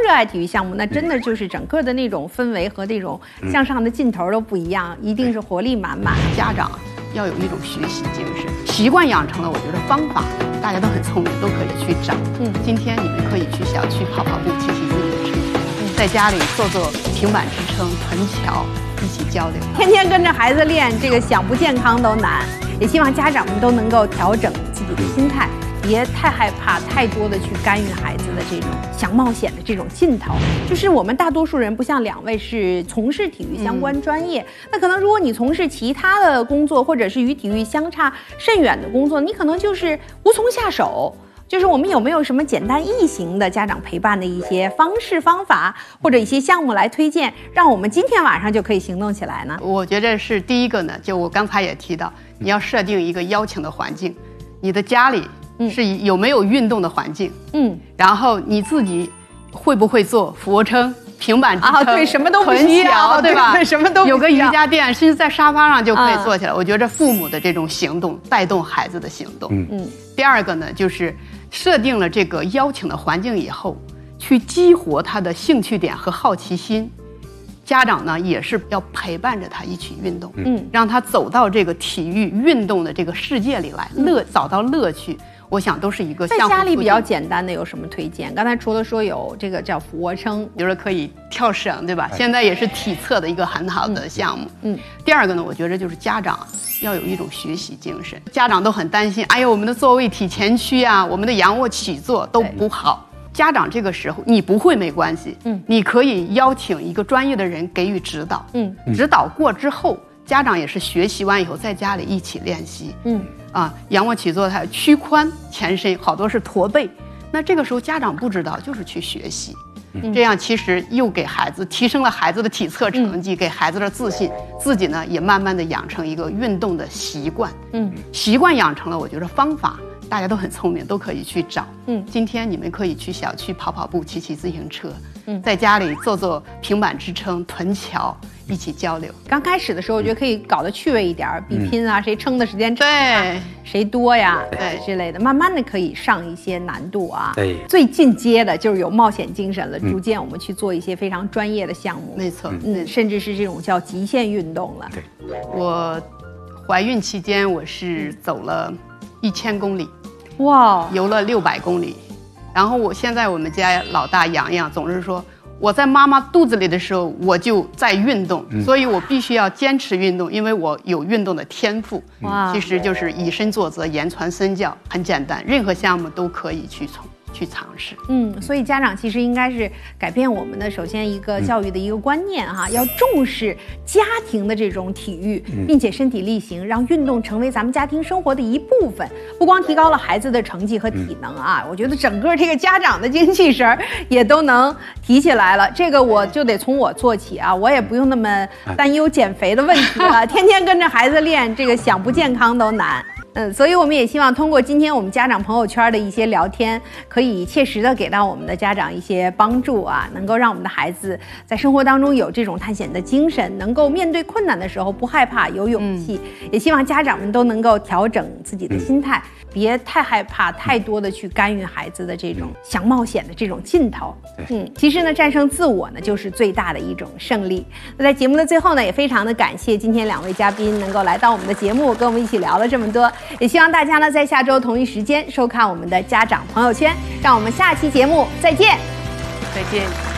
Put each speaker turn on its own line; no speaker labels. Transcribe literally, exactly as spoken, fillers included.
热爱体育项目，那真的就是整个的那种氛围和那种向上的劲头都不一样，一定是活力满满。
家长要有一种学习精神，习惯养成了，我觉得方法大家都很聪明，都可以去找。嗯，今天你们可以去小区跑跑步，骑骑自行车，嗯，在家里做做平板支撑、臀桥，一起交流。
天天跟着孩子练，这个想不健康都难。也希望家长们都能够调整自己的心态。别太害怕，太多的去干预孩子的这种想冒险的这种劲头。就是我们大多数人不像两位是从事体育相关专业，嗯、那可能如果你从事其他的工作，或者是与体育相差甚远的工作，你可能就是无从下手。就是我们有没有什么简单易行的家长陪伴的一些方式方法，或者一些项目来推荐，让我们今天晚上就可以行动起来呢？
我觉得是第一个呢，就我刚才也提到，你要设定一个邀请的环境，你的家里。是有没有运动的环境？嗯，然后你自己会不会做俯卧撑、平板支撑？啊，
对，什么都不需要，
对吧？
对，什么都不需要。
有个瑜伽垫，甚至在沙发上就可以做起来。嗯、我觉得父母的这种行动带动孩子的行动。嗯嗯。第二个呢，就是设定了这个邀请的环境以后，去激活他的兴趣点和好奇心。家长呢也是要陪伴着他一起运动，嗯，让他走到这个体育运动的这个世界里来，乐找到乐趣。我想都是一个
在家里比较简单的有什么推荐？刚才除了说有这个叫俯卧撑，
比如说可以跳绳，对吧？现在也是体测的一个很好的项目。嗯，嗯第二个呢，我觉得就是家长要有一种学习精神。家长都很担心，哎呀，我们的坐位体前屈啊，我们的仰卧起坐都不好。家长这个时候你不会没关系，嗯，你可以邀请一个专业的人给予指导，嗯，指导过之后，家长也是学习完以后在家里一起练习，嗯，啊，仰卧起坐它屈髋前伸，好多是驼背，那这个时候家长不知道，就是去学习，嗯、这样其实又给孩子提升了孩子的体测成绩，嗯、给孩子的自信，自己呢也慢慢的养成一个运动的习惯，嗯，习惯养成了，我觉得方法。大家都很聪明，都可以去找。嗯，今天你们可以去小区跑跑步，骑骑自行车。嗯，在家里做做平板支撑、臀桥，一起交流。
刚开始的时候，我觉得可以搞得趣味一点，比拼啊，谁撑的时间长、啊，
对，
谁多呀，对之类的。慢慢的可以上一些难度啊。
对，
最进阶的就是有冒险精神了，逐渐我们去做一些非常专业的项目。
没错，
嗯，甚至是这种叫极限运动了。
对，
我怀孕期间我是走了一千公里。
哇，
游了六百公里，然后我现在我们家老大洋洋总是说，我在妈妈肚子里的时候我就在运动，嗯、所以我必须要坚持运动，因为我有运动的天赋。哇，其实就是以身作则，言传身教，很简单，任何项目都可以去从。去尝试，
嗯，所以家长其实应该是改变我们的首先一个教育的一个观念哈，嗯、要重视家庭的这种体育，并且身体力行，让运动成为咱们家庭生活的一部分。不光提高了孩子的成绩和体能啊，嗯、我觉得整个这个家长的精气神也都能提起来了。这个我就得从我做起啊，我也不用那么担忧减肥的问题了，天天跟着孩子练，这个想不健康都难。嗯，所以我们也希望通过今天我们家长朋友圈的一些聊天，可以切实的给到我们的家长一些帮助啊，能够让我们的孩子在生活当中有这种探险的精神，能够面对困难的时候不害怕，有勇气。嗯、也希望家长们都能够调整自己的心态，嗯、别太害怕，太多的去干预孩子的这种想冒险的这种劲头。嗯，其实呢，战胜自我呢，就是最大的一种胜利。那在节目的最后呢，也非常的感谢今天两位嘉宾能够来到我们的节目，跟我们一起聊了这么多。也希望大家呢在下周同一时间收看我们的家长朋友圈，让我们下期节目再见。
再见。